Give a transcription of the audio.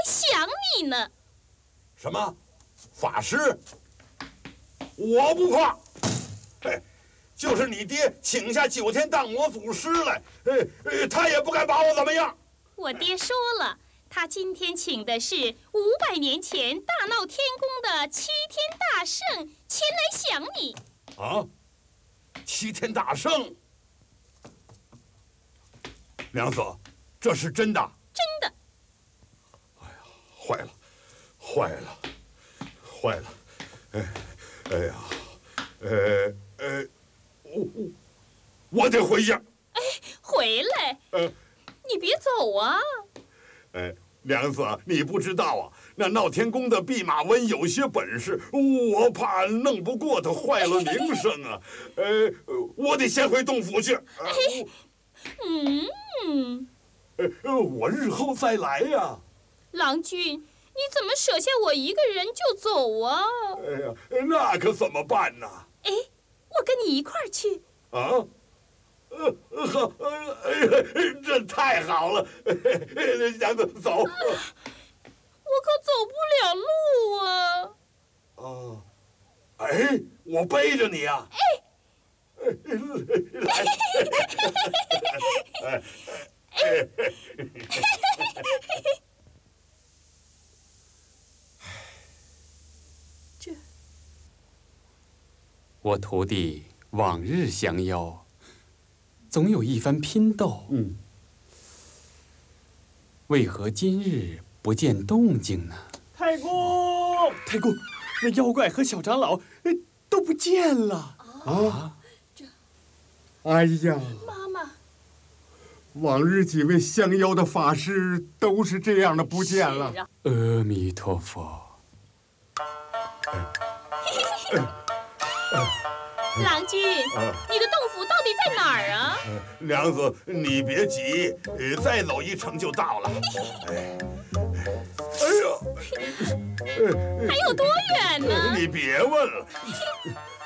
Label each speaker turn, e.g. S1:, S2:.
S1: 想你呢。
S2: 什么？法师？我不怕。嘿，就是你爹请下9天荡魔祖师来，他也不敢把我怎么样。
S1: 我爹说了，他今天请的是500年前大闹天宫的7天大圣前来想你。
S2: 啊？7天大圣？娘子，这是真的？
S1: 真的。
S2: 哎呀，坏了，坏了，坏了！哎呀，我得回家。
S1: 哎，回来！你别走啊！
S2: 娘子，你不知道啊，那闹天宫的弼马温有些本事，我怕弄不过他，坏了名声啊。我得先回洞府去。我日后再来呀。
S1: 郎君，你怎么舍下我一个人就走啊？
S2: 哎呀，那可怎么办呢？
S1: 哎，我跟你一块儿去。
S2: 啊？好，这太好了！娘子，走。
S1: 我可走不了路啊。
S2: 哦，哎，我背着你啊。来。
S3: 我徒弟往日降妖，总有一番拼斗。为何今日不见动静呢？
S4: 太公，太公，那妖怪和小长老都不见了。
S5: 哎呀，
S1: 妈妈，
S5: 往日几位降妖的法师都是这样的不见了。
S3: 阿弥陀佛。
S1: 郎君，你的洞府到底在哪儿啊？
S2: 娘子，你别急，再走1程就到了。
S1: 还有多远呢？
S2: 你别问了。